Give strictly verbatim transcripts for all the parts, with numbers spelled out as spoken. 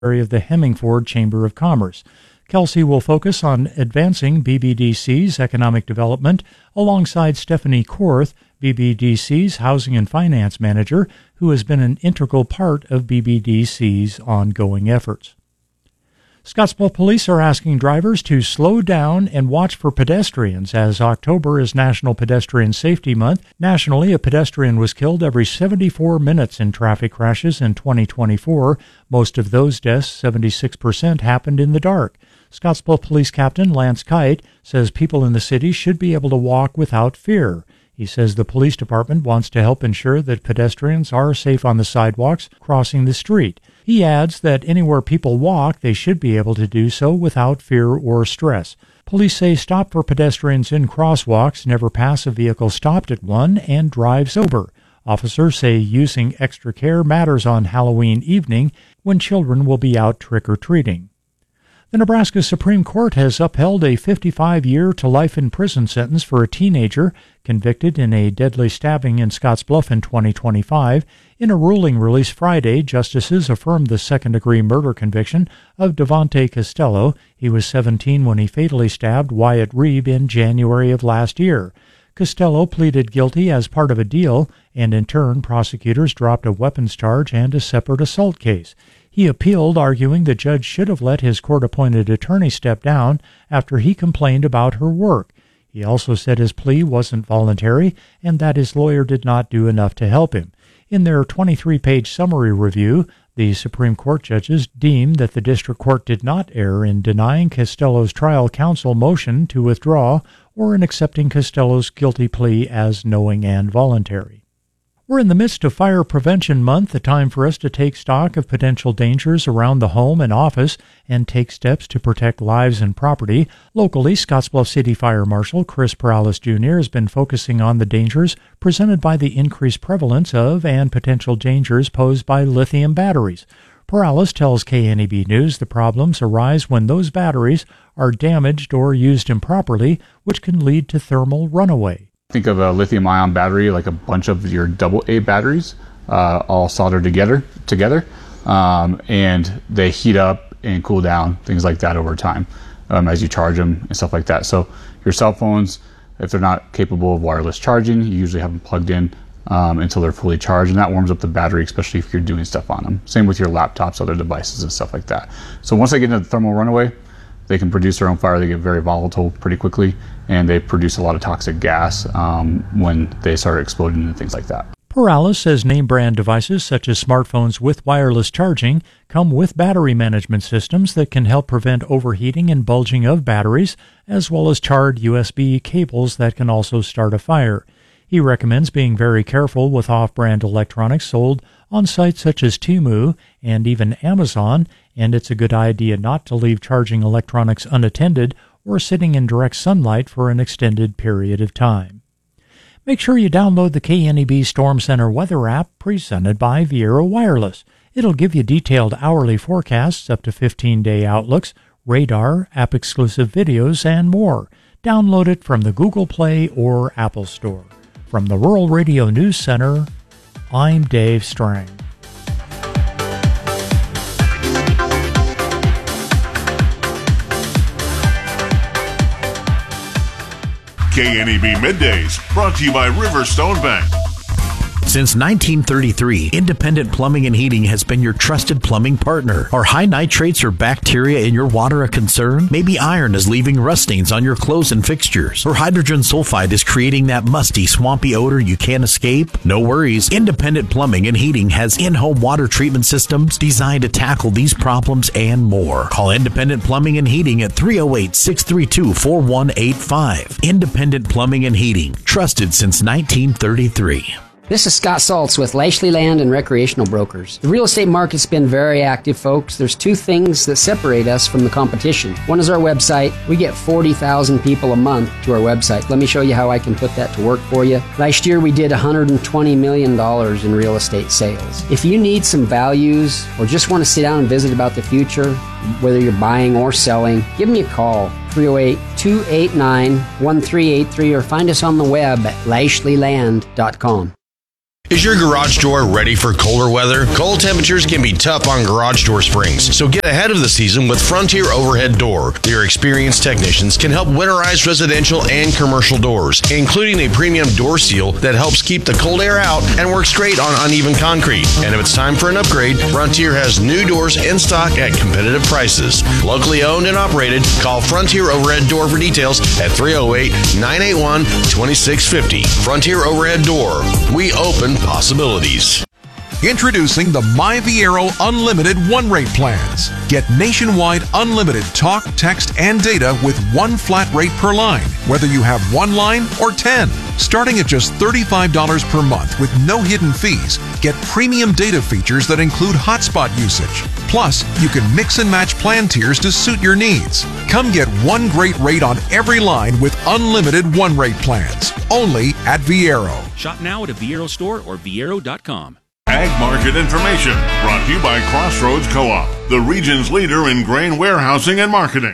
of the Hemmingford Chamber of Commerce. Kelsey will focus on advancing B B D C's economic development alongside Stephanie Korth, B B D C's Housing and Finance Manager, who has been an integral part of B B D C's ongoing efforts. Scottsbluff Police are asking drivers to slow down and watch for pedestrians as October is National Pedestrian Safety Month. Nationally, a pedestrian was killed every seventy-four minutes in traffic crashes in twenty twenty-four. Most of those deaths, seventy-six percent, happened in the dark. Scottsbluff Police Captain Lance Kite says people in the city should be able to walk without fear. He says the police department wants to help ensure that pedestrians are safe on the sidewalks crossing the street. He adds that anywhere people walk, they should be able to do so without fear or stress. Police say stop for pedestrians in crosswalks, never pass a vehicle stopped at one, and drive sober. Officers say using extra care matters on Halloween evening when children will be out trick-or-treating. The Nebraska Supreme Court has upheld a fifty-five-year to life in prison sentence for a teenager convicted in a deadly stabbing in Scottsbluff in twenty twenty-five. In a ruling released Friday, justices affirmed the second-degree murder conviction of Devontae Costello. He was seventeen when he fatally stabbed Wyatt Reeb in January of last year. Costello pleaded guilty as part of a deal, and in turn, prosecutors dropped a weapons charge and a separate assault case. He appealed, arguing the judge should have let his court-appointed attorney step down after he complained about her work. He also said his plea wasn't voluntary and that his lawyer did not do enough to help him. In their twenty-three page summary review, the Supreme Court judges deemed that the district court did not err in denying Costello's trial counsel motion to withdraw or in accepting Costello's guilty plea as knowing and voluntary. We're in the midst of Fire Prevention Month, a time for us to take stock of potential dangers around the home and office and take steps to protect lives and property. Locally, Scottsbluff City Fire Marshal Chris Perales Junior has been focusing on the dangers presented by the increased prevalence of and potential dangers posed by lithium batteries. Perales tells K N E B News the problems arise when those batteries are damaged or used improperly, which can lead to thermal runaway. Think of a lithium-ion battery like a bunch of your double A batteries, uh, all soldered together, together, um, and they heat up and cool down, things like that over time um, as you charge them and stuff like that. So your cell phones, if they're not capable of wireless charging, you usually have them plugged in um, until they're fully charged, and that warms up the battery, especially if you're doing stuff on them. Same with your laptops, other devices and stuff like that. So once they get into the thermal runaway, they can produce their own fire. They get very volatile pretty quickly, and they produce a lot of toxic gas um, when they start exploding and things like that. Perales says name-brand devices such as smartphones with wireless charging come with battery management systems that can help prevent overheating and bulging of batteries, as well as charred U S B cables that can also start a fire. He recommends being very careful with off-brand electronics sold on sites such as Temu and even Amazon, and it's a good idea not to leave charging electronics unattended or sitting in direct sunlight for an extended period of time. Make sure you download the K N E B Storm Center weather app presented by Viera Wireless. It'll give you detailed hourly forecasts, up to fifteen-day outlooks, radar, app-exclusive videos, and more. Download it from the Google Play or Apple Store. From the Rural Radio News Center, I'm Dave Strang. K N E B Middays, brought to you by Riverstone Bank. Since nineteen thirty-three, Independent Plumbing and Heating has been your trusted plumbing partner. Are high nitrates or bacteria in your water a concern? Maybe iron is leaving rust stains on your clothes and fixtures, or hydrogen sulfide is creating that musty, swampy odor you can't escape? No worries. Independent Plumbing and Heating has in-home water treatment systems designed to tackle these problems and more. Call Independent Plumbing and Heating at three oh eight, six three two, four one eight five. Independent Plumbing and Heating, trusted since nineteen thirty-three. This is Scott Saltz with Lashley Land and Recreational Brokers. The real estate market's been very active, folks. There's two things that separate us from the competition. One is our website. We get forty thousand people a month to our website. Let me show you how I can put that to work for you. Last year, we did one hundred twenty million dollars in real estate sales. If you need some values or just want to sit down and visit about the future, whether you're buying or selling, give me a call. three oh eight, two eight nine, one three eight three or find us on the web at lashley land dot com. Is your garage door ready for colder weather? Cold temperatures can be tough on garage door springs, so get ahead of the season with Frontier Overhead Door. Their experienced technicians can help winterize residential and commercial doors, including a premium door seal that helps keep the cold air out and works great on uneven concrete. And if it's time for an upgrade, Frontier has new doors in stock at competitive prices. Locally owned and operated, call Frontier Overhead Door for details at three oh eight, nine eight one, two six five oh. Frontier Overhead Door. We open possibilities. Introducing the My Viero Unlimited one-rate plans. Get nationwide unlimited talk, text, and data with one flat rate per line, whether you have one line or ten. Starting at just thirty-five dollars per month with no hidden fees, get premium data features that include hotspot usage. Plus, you can mix and match plan tiers to suit your needs. Come get one great rate on every line with unlimited one-rate plans. Only at Viero. Shop now at a Viero store or Viero dot com. Ag Market Information, brought to you by Crossroads Co-op, the region's leader in grain warehousing and marketing.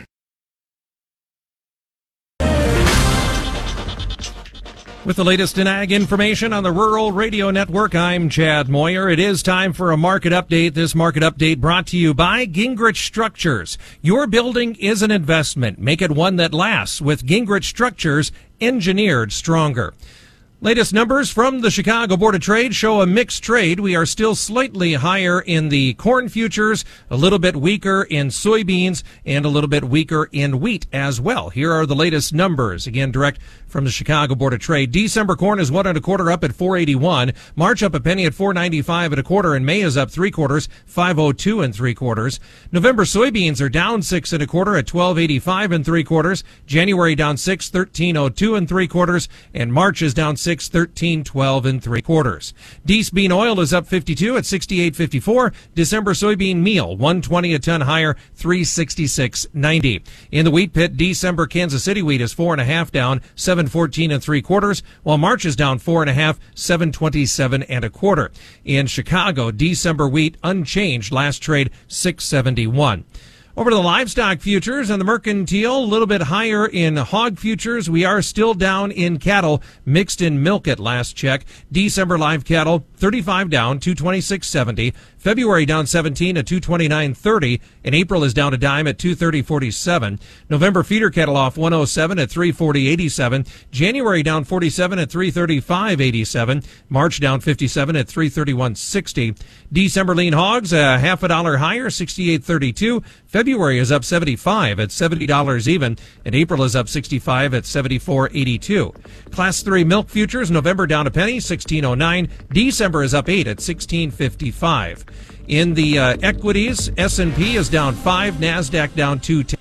With the latest in ag information on the Rural Radio Network, I'm Chad Moyer. It is time for a market update. This market update brought to you by Gingrich Structures. Your building is an investment. Make it one that lasts with Gingrich Structures, engineered stronger. Latest numbers from the Chicago Board of Trade show a mixed trade. We are still slightly higher in the corn futures, a little bit weaker in soybeans, and a little bit weaker in wheat as well. Here are the latest numbers. Again, direct from the Chicago Board of Trade. December corn is one and a quarter up at four eighty-one. March up a penny at four ninety-five and a quarter, and May is up three quarters, five oh two and three quarters. November soybeans are down six and a quarter at twelve eighty-five and three quarters. January down six, thirteen oh two and three quarters, and March is down six, thirteen twelve and three quarters. Dees bean oil is up fifty-two at sixty-eight fifty-four. December soybean meal one twenty a ton higher, three sixty-six ninety. In the wheat pit, December Kansas City wheat is four and a half down, seven fourteen and three quarters, while March is down four and a half, seven twenty-seven and a quarter. In Chicago, December wheat unchanged, last trade six seventy-one. Over to the livestock futures and the mercantile, a little bit higher in hog futures. We are still down in cattle, mixed in milk at last check. December live cattle, thirty-five down, two twenty-six seventy. February down seventeen at two twenty-nine thirty, and April is down a dime at two thirty forty-seven. November feeder cattle off one oh seven at three forty eighty-seven. January down forty-seven at three thirty-five eighty-seven. March down fifty-seven at three thirty-one sixty. December lean hogs a half a dollar higher, sixty-eight thirty-two. February is up seventy-five at seventy dollars even, and April is up sixty-five at seventy-four eighty-two. Class three milk futures, November down a penny, sixteen oh nine. December is up eight at sixteen fifty-five. In the uh, equities, S and P is down five, NASDAQ down two ten.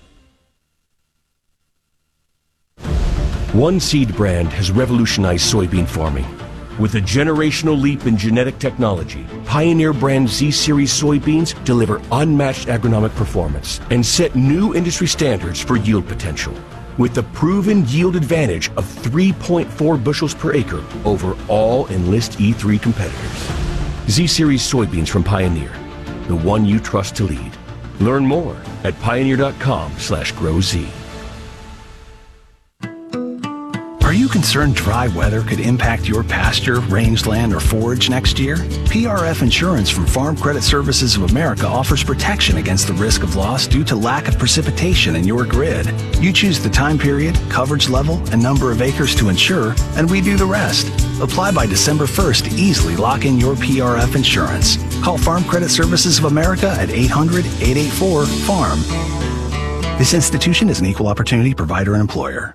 One seed brand has revolutionized soybean farming. With a generational leap in genetic technology, Pioneer brand Z-Series soybeans deliver unmatched agronomic performance and set new industry standards for yield potential. With the proven yield advantage of three point four bushels per acre over all Enlist E three competitors. Z-Series soybeans from Pioneer, the one you trust to lead. Learn more at pioneer.com slash grow Z. Are you concerned dry weather could impact your pasture, rangeland, or forage next year? P R F Insurance from Farm Credit Services of America offers protection against the risk of loss due to lack of precipitation in your grid. You choose the time period, coverage level, and number of acres to insure, and we do the rest. Apply by December first to easily lock in your P R F insurance. Call Farm Credit Services of America at eight hundred, eight eight four, farm. This institution is an equal opportunity provider and employer.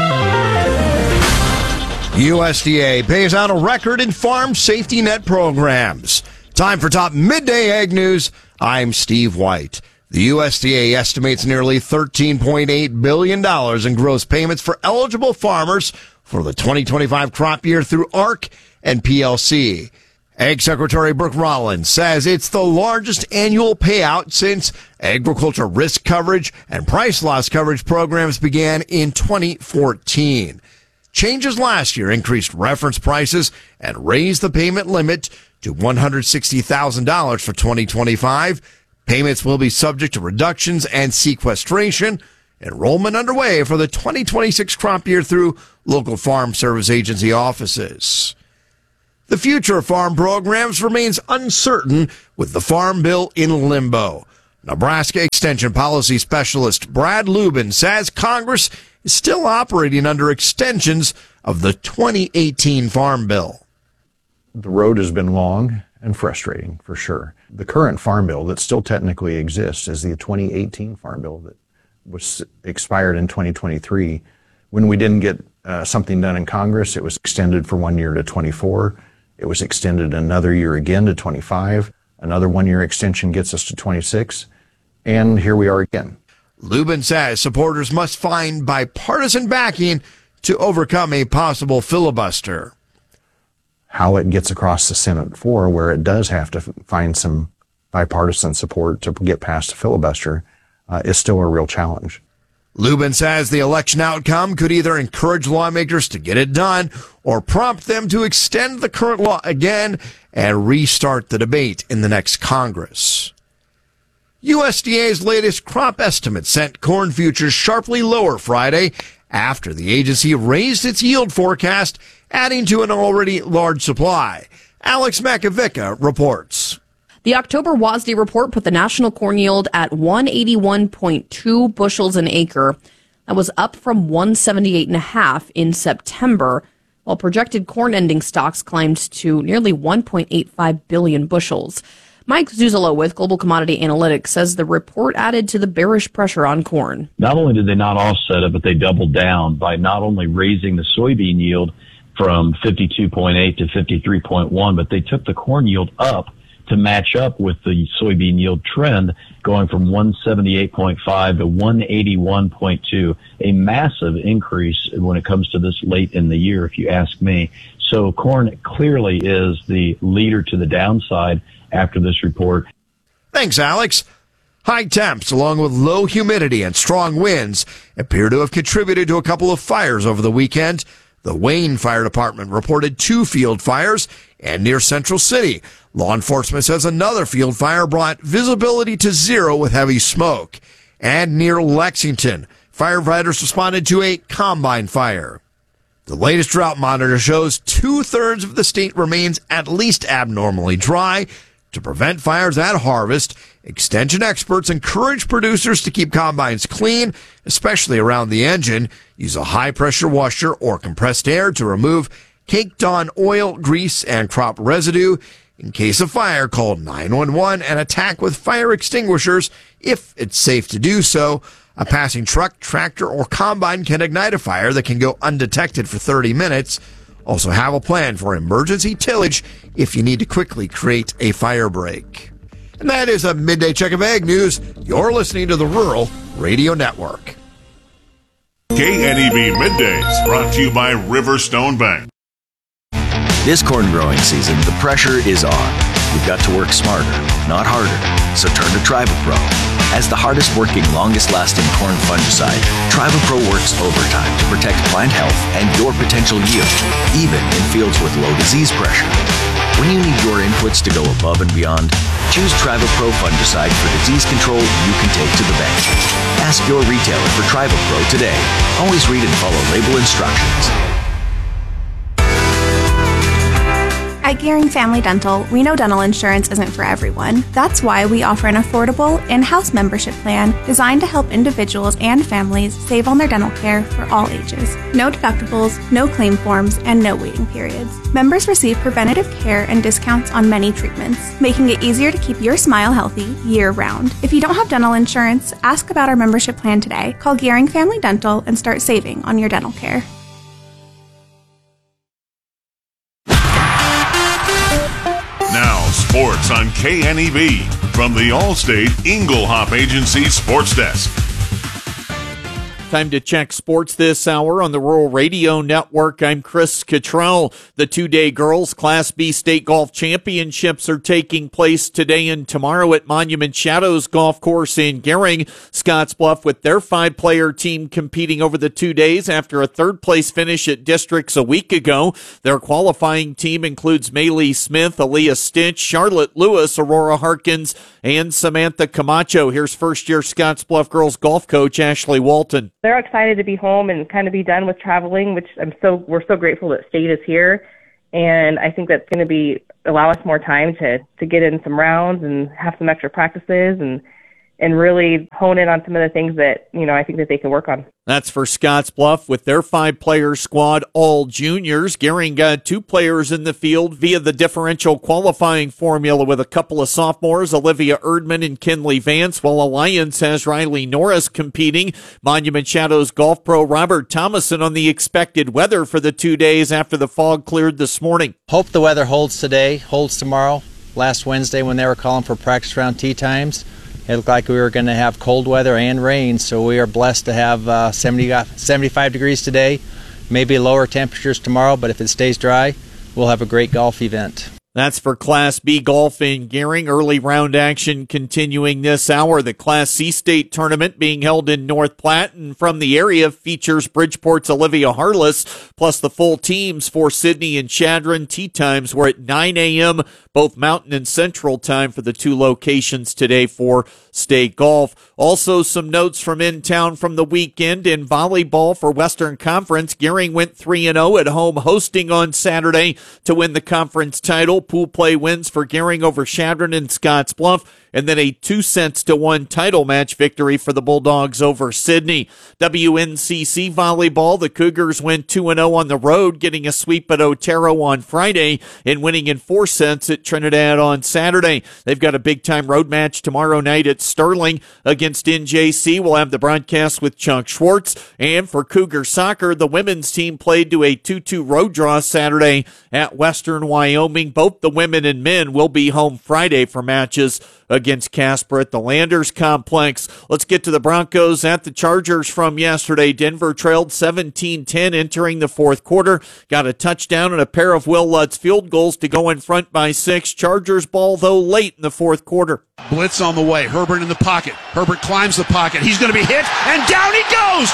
U S D A pays out a record in farm safety net programs. Time for top midday ag news. I'm Steve White. The U S D A estimates nearly thirteen point eight billion dollars in gross payments for eligible farmers for the twenty twenty-five crop year through A R C and P L C. Ag Secretary Brooke Rollins says it's the largest annual payout since agriculture risk coverage and price loss coverage programs began in twenty fourteen. Changes last year increased reference prices and raised the payment limit to one hundred sixty thousand dollars for twenty twenty-five. Payments will be subject to reductions and sequestration. Enrollment underway for the twenty twenty-six crop year through local Farm Service Agency offices. The future of farm programs remains uncertain with the Farm Bill in limbo. Nebraska Extension Policy Specialist Brad Lubin says Congress is still operating under extensions of the twenty eighteen Farm Bill. The road has been long and frustrating, for sure. The current Farm Bill that still technically exists is the twenty eighteen Farm Bill that was expired in twenty twenty-three. When we didn't get uh, something done in Congress, it was extended for one year to twenty-four. It was extended another year again to twenty-five. Another one-year extension gets us to twenty-six. And here we are again. Lubin says supporters must find bipartisan backing to overcome a possible filibuster. How it gets across the Senate floor, where it does have to find some bipartisan support to get past the filibuster, uh, is still a real challenge. Lubin says the election outcome could either encourage lawmakers to get it done or prompt them to extend the current law again and restart the debate in the next Congress. U S D A's latest crop estimate sent corn futures sharply lower Friday after the agency raised its yield forecast, adding to an already large supply. Alex Makovica reports. The October W A S D report put the national corn yield at one eighty-one point two bushels an acre. That was up from one seventy-eight point five in September, while projected corn ending stocks climbed to nearly one point eight five billion bushels. Mike Zuzolo with Global Commodity Analytics says the report added to the bearish pressure on corn. Not only did they not offset it, but they doubled down by not only raising the soybean yield from fifty-two point eight to fifty-three point one, but they took the corn yield up to match up with the soybean yield trend, going from one seventy-eight point five to one eighty-one point two, a massive increase when it comes to this late in the year, if you ask me. So corn clearly is the leader to the downside after this report. Thanks, Alex. High temps, along with low humidity and strong winds, appear to have contributed to a couple of fires over the weekend. The Wayne Fire Department reported two field fires, and near Central City, law enforcement says another field fire brought visibility to zero with heavy smoke. And near Lexington, firefighters responded to a combine fire. The latest drought monitor shows two-thirds of the state remains at least abnormally dry. To prevent fires at harvest, extension experts encourage producers to keep combines clean, especially around the engine. Use a high-pressure washer or compressed air to remove caked-on oil, grease, and crop residue. In case of fire, call nine one one and attack with fire extinguishers if it's safe to do so. A passing truck, tractor, or combine can ignite a fire that can go undetected for thirty minutes. Also have a plan for emergency tillage if you need to quickly create a fire break. And that is a midday check of Ag News. You're listening to the Rural Radio Network. K N E B Middays, brought to you by Riverstone Bank. This corn growing season, the pressure is on. You've got to work smarter, not harder. So turn to TrivaPro. As the hardest working, longest lasting corn fungicide, TrivaPro works overtime to protect plant health and your potential yield, even in fields with low disease pressure. When you need your inputs to go above and beyond, choose TrivaPro fungicide for disease control you can take to the bank. Ask your retailer for TrivaPro today. Always read and follow label instructions. At Gearing Family Dental, we know dental insurance isn't for everyone. That's why we offer an affordable in-house membership plan designed to help individuals and families save on their dental care for all ages. No deductibles, no claim forms, and no waiting periods. Members receive preventative care and discounts on many treatments, making it easier to keep your smile healthy year-round. If you don't have dental insurance, ask about our membership plan today. Call Gearing Family Dental and start saving on your dental care. Now, sports on K N E B from the Allstate Inglehop Agency Sports Desk. Time to check sports this hour on the Rural Radio Network. I'm Chris Cottrell. The two-day girls Class B State Golf Championships are taking place today and tomorrow at Monument Shadows Golf Course in Gering. Scottsbluff with their five-player team competing over the two days after a third-place finish at Districts a week ago. Their qualifying team includes Maylee Smith, Aaliyah Stitch, Charlotte Lewis, Aurora Harkins, and Samantha Camacho. Here's first-year Scottsbluff girls golf coach Ashley Walton. They're excited to be home and kind of be done with traveling, which I'm so we're so grateful that State is here. And I think that's going to be allow us more time to, to get in some rounds and have some extra practices and and really hone in on some of the things that, you know, I think that they can work on. That's for Scottsbluff with their five-player squad, all juniors. Gering got two players in the field via the differential qualifying formula with a couple of sophomores, Olivia Erdman and Kinley Vance, while Alliance has Riley Norris competing. Monument Shadows golf pro Robert Thomason on the expected weather for the two days after the fog cleared this morning. Hope the weather holds today, holds tomorrow. Last Wednesday when they were calling for practice round tee times, it looked like we were going to have cold weather and rain, so we are blessed to have uh, seventy, seventy-five degrees today, maybe lower temperatures tomorrow, but if it stays dry, we'll have a great golf event. That's for Class B golf in Gering. Early round action continuing this hour. The Class C state tournament being held in North Platte and from the area features Bridgeport's Olivia Harless, plus the full teams for Sydney and Chadron. Tee times were at nine a.m., both Mountain and Central time for the two locations today for state golf. Also some notes from in town from the weekend in volleyball for Western Conference. Gering went three and oh at home hosting on Saturday to win the conference title. Pool play wins for Gering over Chadron and Scottsbluff, and then a two sets to one title match victory for the Bulldogs over Sydney. W N C C volleyball, the Cougars went two and oh on the road, getting a sweep at Otero on Friday and winning in four sets at Trinidad on Saturday. They've got a big-time road match tomorrow night at Sterling against N J C. We'll have the broadcast with Chuck Schwartz. And for Cougar soccer, the women's team played to a two two road draw Saturday at Western Wyoming. Both the women and men will be home Friday for matches against Casper at the Landers Complex. Let's get to the Broncos at the Chargers from yesterday. Denver trailed seventeen ten entering the fourth quarter. Got a touchdown and a pair of Will Lutz field goals to go in front by six. Chargers ball, though, late in the fourth quarter. Blitz on the way. Herbert in the pocket. Herbert climbs the pocket. He's going to be hit, and down he goes!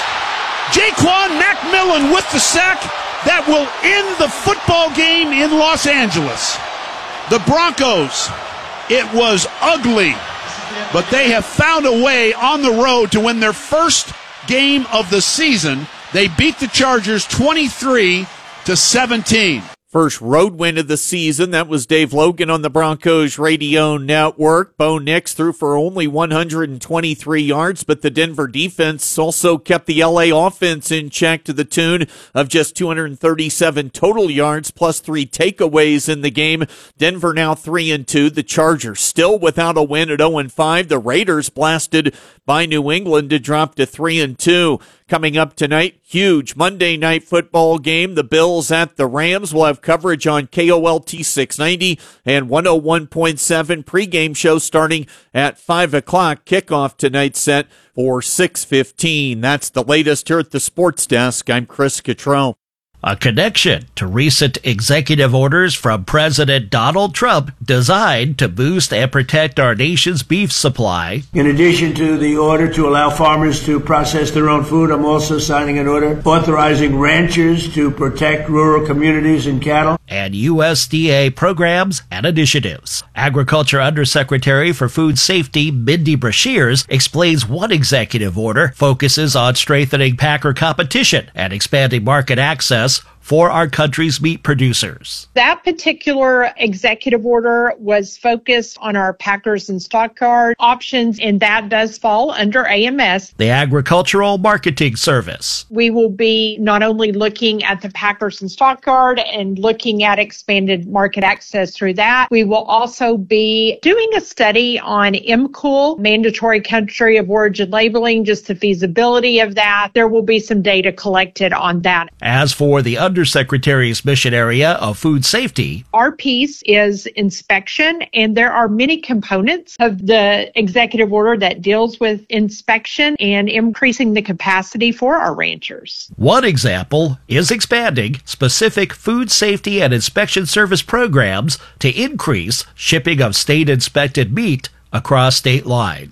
Jaquan McMillan with the sack that will end the football game in Los Angeles. The Broncos, it was ugly, but they have found a way on the road to win their first game of the season. They beat the Chargers twenty-three to seventeen. First road win of the season. That was Dave Logan on the Broncos radio network. Bo Nix threw for only one hundred twenty-three yards, but the Denver defense also kept the L A offense in check to the tune of just two hundred thirty-seven total yards plus three takeaways in the game. Denver now three and two. The Chargers still without a win at oh and five. The Raiders blasted by New England to drop to three and two. Coming up tonight, huge Monday night football game. The Bills at the Rams. Will have coverage on K O L T six ninety and one oh one point seven. Pregame show starting at five o'clock. Kickoff tonight set for six fifteen. That's the latest here at the Sports Desk. I'm Chris Cottrell. A connection to recent executive orders from President Donald Trump designed to boost and protect our nation's beef supply. In addition to the order to allow farmers to process their own food, I'm also signing an order authorizing ranchers to protect rural communities and cattle. And U S D A programs and initiatives. Agriculture Undersecretary for Food Safety, Mindy Brashears, explains one executive order focuses on strengthening packer competition and expanding market access for our country's meat producers. That particular executive order was focused on our packers and stockyard options, and that does fall under A M S. The Agricultural Marketing Service. We will be not only looking at the packers and stockyard and looking at expanded market access through that, we will also be doing a study on M C O L, mandatory country of origin labeling, just the feasibility of that. There will be some data collected on that. As for the Undersecretary's mission area of food safety, our piece is inspection, and there are many components of the executive order that deals with inspection and increasing the capacity for our ranchers. One example is expanding specific food safety and inspection service programs to increase shipping of state-inspected meat across state lines.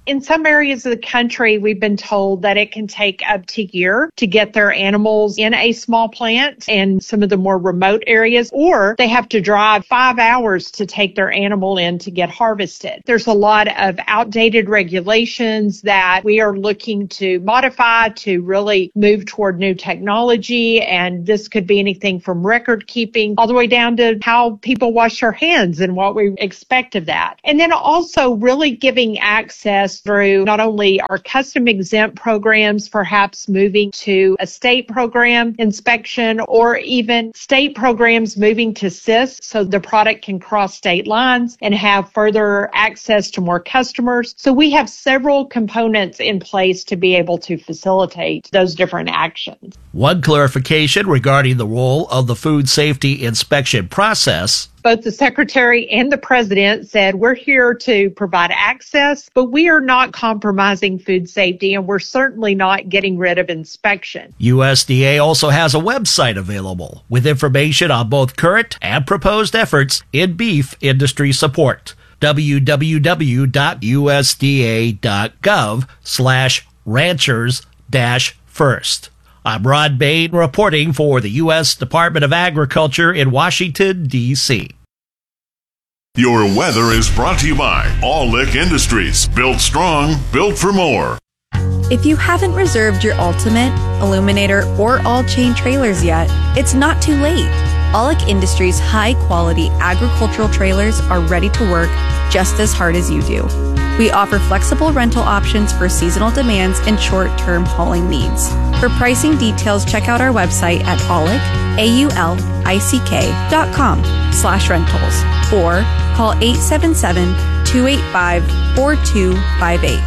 In some areas of the country, we've been told that it can take up to a year to get their animals in a small plant in some of the more remote areas, or they have to drive five hours to take their animal in to get harvested. There's a lot of outdated regulations that we are looking to modify to really move toward new technology, and this could be anything from record keeping all the way down to how people wash their hands and what we expect of that. And then also really giving access through not only our custom exempt programs, perhaps moving to a state program inspection, or even state programs moving to S I S so the product can cross state lines and have further access to more customers. So we have several components in place to be able to facilitate those different actions. One clarification regarding the role of the food safety inspection process. Both the Secretary and the President said we're here to provide access, but we are not compromising food safety, and we're certainly not getting rid of inspection. U S D A also has a website available with information on both current and proposed efforts in beef industry support. w w w dot u s d a dot gov slash ranchers dash first. I'm Rod Bain reporting for the U S Department of Agriculture in Washington, D C Your weather is brought to you by All Lick Industries. Built strong, built for more. If you haven't reserved your Ultimate, Illuminator, or All-Chain trailers yet, it's not too late. Aulick Industries' high-quality agricultural trailers are ready to work just as hard as you do. We offer flexible rental options for seasonal demands and short-term hauling needs. For pricing details, check out our website at aulick, A U L I C K dot com slash rentals or call eight seven seven, two eight five, four two five eight.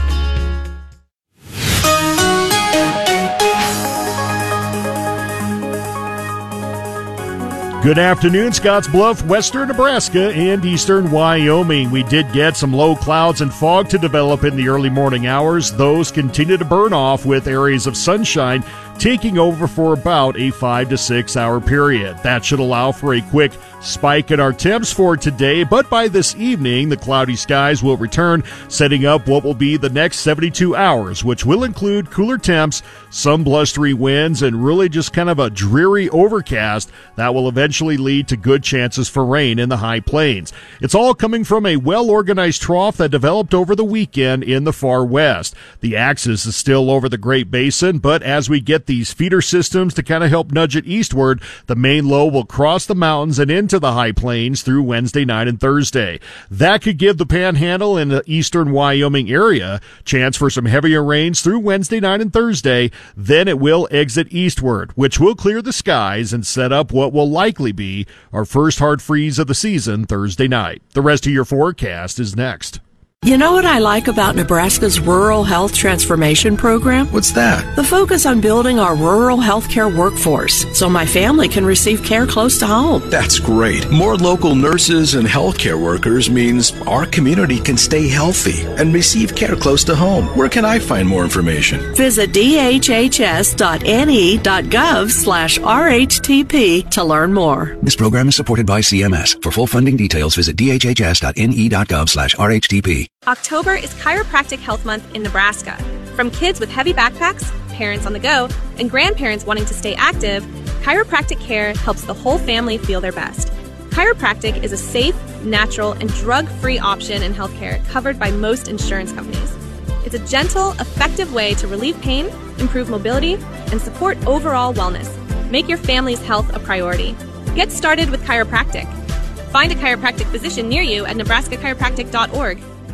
Good afternoon, Scottsbluff, western Nebraska, and eastern Wyoming. We did get some low clouds and fog to develop in the early morning hours. Those continue to burn off with areas of sunshine taking over for about a five to six hour period. That should allow for a quick spike in our temps for today, but by this evening, the cloudy skies will return, setting up what will be the next seventy-two hours, which will include cooler temps, some blustery winds, and really just kind of a dreary overcast that will eventually lead to good chances for rain in the high plains. It's all coming from a well-organized trough that developed over the weekend in the far west. The axis is still over the Great Basin, but as we get these feeder systems to kind of help nudge it eastward, the main low will cross the mountains and into the high plains through Wednesday night and Thursday. That could give the Panhandle and the eastern Wyoming area chance for some heavier rains through Wednesday night and Thursday. Then it will exit eastward, which will clear the skies and set up what will likely be our first hard freeze of the season Thursday night. The rest of your forecast is next. You know what I like about Nebraska's Rural Health Transformation Program? What's that? The focus on building our rural healthcare workforce so my family can receive care close to home. That's great. More local nurses and healthcare workers means our community can stay healthy and receive care close to home. Where can I find more information? Visit d h h s dot n e dot gov slash r h t p to learn more. This program is supported by C M S. For full funding details, visit d h h s dot n e dot gov slash r h t p. October is Chiropractic Health Month in Nebraska. From kids with heavy backpacks, parents on the go, and grandparents wanting to stay active, chiropractic care helps the whole family feel their best. Chiropractic is a safe, natural, and drug-free option in healthcare covered by most insurance companies. It's a gentle, effective way to relieve pain, improve mobility, and support overall wellness. Make your family's health a priority. Get started with chiropractic. Find a chiropractic physician near you at nebraska chiropractic dot org.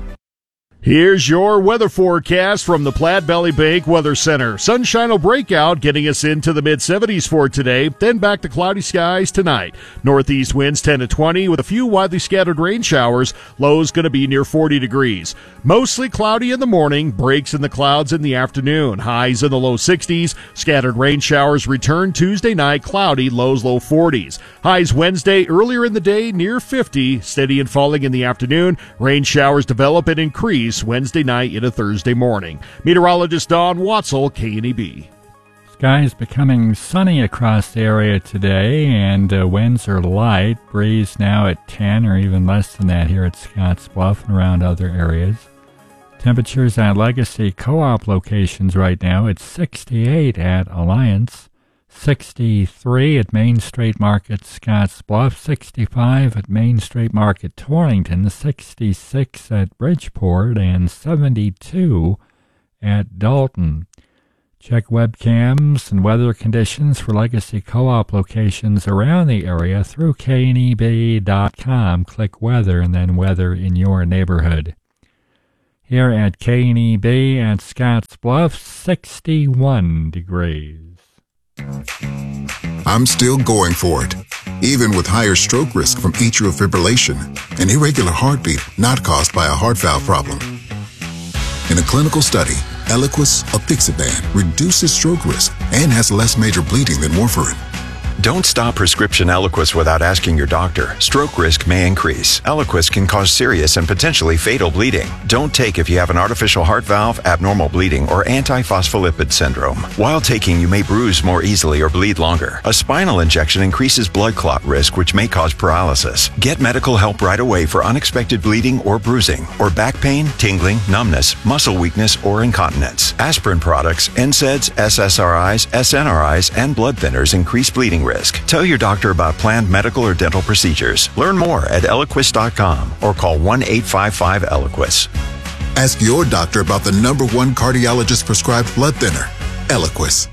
Here's your weather forecast from the Platte Valley Bank Weather Center. Sunshine will break out, getting us into the mid seventies for today, then back to cloudy skies tonight. Northeast winds ten to twenty with a few widely scattered rain showers. Lows going to be near forty degrees. Mostly cloudy in the morning, breaks in the clouds in the afternoon. Highs in the low sixties. Scattered rain showers return Tuesday night, cloudy, lows low forties. Highs Wednesday earlier in the day near fifty, steady and falling in the afternoon. Rain showers develop and increase Wednesday night into Thursday morning. Meteorologist Don Watzel, K N E B. Skies becoming sunny across the area today, and uh, winds are light. Breeze now at ten or even less than that here at Scottsbluff and around other areas. Temperatures at Legacy Co-op locations right now, it's sixty-eight at Alliance, sixty-three at Main Street Market Scotts Bluff, sixty-five at Main Street Market Torrington, sixty-six at Bridgeport, and seventy-two at Dalton. Check webcams and weather conditions for Legacy Co-op locations around the area through K N E B dot com. Click weather and then weather in your neighborhood. Here at K N E B at Scotts Bluff, sixty-one degrees. I'm still going for it, even with higher stroke risk from atrial fibrillation, an irregular heartbeat not caused by a heart valve problem. In a clinical study, Eliquis apixaban reduces stroke risk and has less major bleeding than warfarin. Don't stop prescription Eliquis without asking your doctor. Stroke risk may increase. Eliquis can cause serious and potentially fatal bleeding. Don't take if you have an artificial heart valve, abnormal bleeding, or antiphospholipid syndrome. While taking, you may bruise more easily or bleed longer. A spinal injection increases blood clot risk, which may cause paralysis. Get medical help right away for unexpected bleeding or bruising, or back pain, tingling, numbness, muscle weakness, or incontinence. Aspirin products, N SAIDs, S S R Is, S N R Is, and blood thinners increase bleeding risk. Tell your doctor about planned medical or dental procedures. Learn more at Eliquis dot com or call one eight five five Eliquis. Ask your doctor about the number one cardiologist prescribed blood thinner, Eliquis.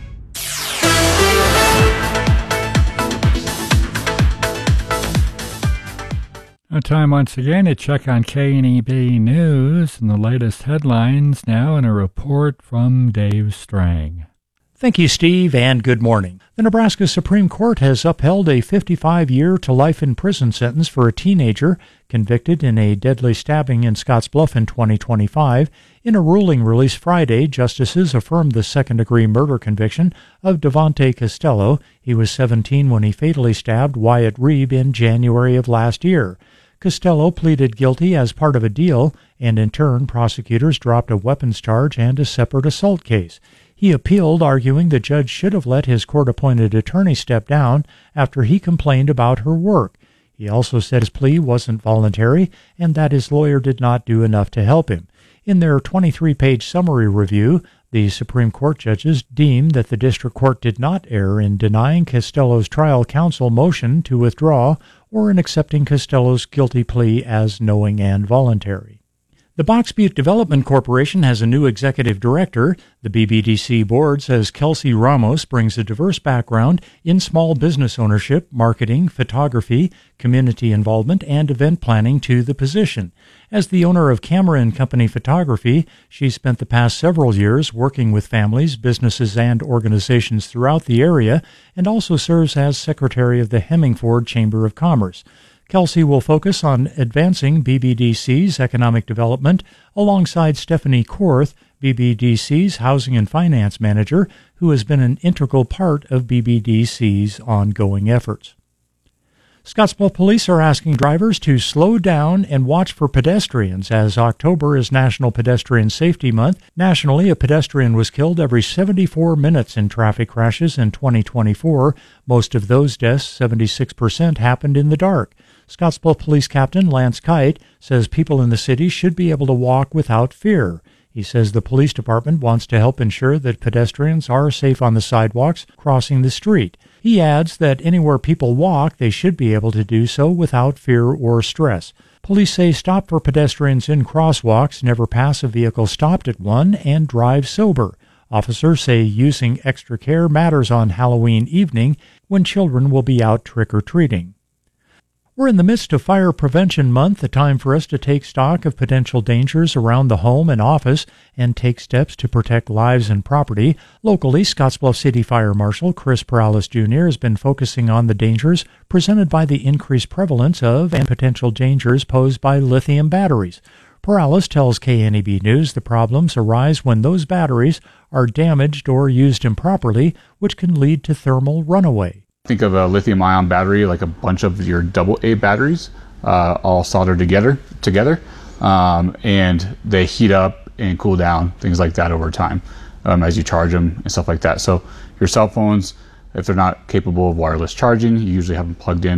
Now time once again to check on K N E B News and the latest headlines now in a report from Dave Strang. Thank you, Steve, and good morning. The Nebraska Supreme Court has upheld a fifty-five-year to life in prison sentence for a teenager convicted in a deadly stabbing in Scotts Bluff in twenty twenty-five. In a ruling released Friday, justices affirmed the second-degree murder conviction of Devontae Costello. He was seventeen when he fatally stabbed Wyatt Reeb in January of last year. Costello pleaded guilty as part of a deal, and in turn, prosecutors dropped a weapons charge and a separate assault case. He appealed, arguing the judge should have let his court-appointed attorney step down after he complained about her work. He also said his plea wasn't voluntary and that his lawyer did not do enough to help him. In their twenty-three page summary review, the Supreme Court judges deemed that the district court did not err in denying Costello's trial counsel motion to withdraw or in accepting Costello's guilty plea as knowing and voluntary. The Box Butte Development Corporation has a new executive director. The B B D C board says Kelsey Ramos brings a diverse background in small business ownership, marketing, photography, community involvement, and event planning to the position. As the owner of Camera and Company Photography, she spent the past several years working with families, businesses, and organizations throughout the area, and also serves as secretary of the Hemmingford Chamber of Commerce. Kelsey will focus on advancing B B D C's economic development alongside Stephanie Korth, B B D C's Housing and Finance Manager, who has been an integral part of B B D C's ongoing efforts. Scottsbluff police are asking drivers to slow down and watch for pedestrians as October is National Pedestrian Safety Month. Nationally, a pedestrian was killed every seventy-four minutes in traffic crashes in twenty twenty-four. Most of those deaths, seventy-six percent, happened in the dark. Scottsbluff Police Captain Lance Kite says people in the city should be able to walk without fear. He says the police department wants to help ensure that pedestrians are safe on the sidewalks crossing the street. He adds that anywhere people walk, they should be able to do so without fear or stress. Police say stop for pedestrians in crosswalks, never pass a vehicle stopped at one, and drive sober. Officers say using extra care matters on Halloween evening when children will be out trick-or-treating. We're in the midst of Fire Prevention Month, a time for us to take stock of potential dangers around the home and office and take steps to protect lives and property. Locally, Scottsbluff City Fire Marshal Chris Perales Junior has been focusing on the dangers presented by the increased prevalence of and potential dangers posed by lithium batteries. Perales tells K N E B News the problems arise when those batteries are damaged or used improperly, which can lead to thermal runaway. Think of a lithium-ion battery like a bunch of your double A batteries, uh, all soldered together, together, um, and they heat up and cool down, things like that over time um, as you charge them and stuff like that. So your cell phones, if they're not capable of wireless charging, you usually have them plugged in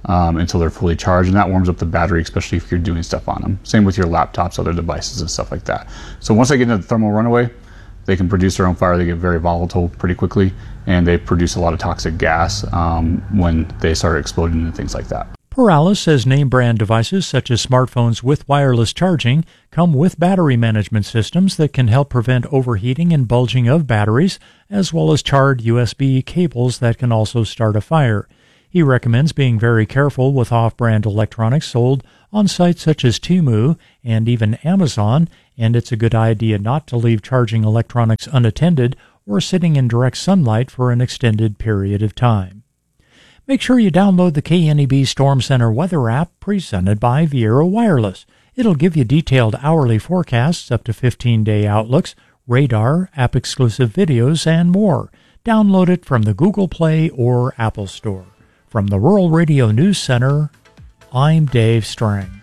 um, until they're fully charged, and that warms up the battery, especially if you're doing stuff on them. Same with your laptops, other devices, and stuff like that. So once they get into the thermal runaway, they can produce their own fire. They get very volatile pretty quickly, and they produce a lot of toxic gas um, when they start exploding and things like that. Paralis says name brand devices such as smartphones with wireless charging come with battery management systems that can help prevent overheating and bulging of batteries, as well as charred U S B cables that can also start a fire. He recommends being very careful with off-brand electronics sold on sites such as Temu and even Amazon, and it's a good idea not to leave charging electronics unattended or sitting in direct sunlight for an extended period of time. Make sure you download the K N E B Storm Center weather app presented by Viera Wireless. It'll give you detailed hourly forecasts, up to fifteen-day outlooks, radar, app-exclusive videos, and more. Download it from the Google Play or Apple Store. From the Rural Radio News Center, I'm Dave Strang.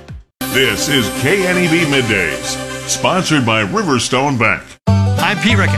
This is K N E B Middays, sponsored by Riverstone Bank. I'm Pete Rickett.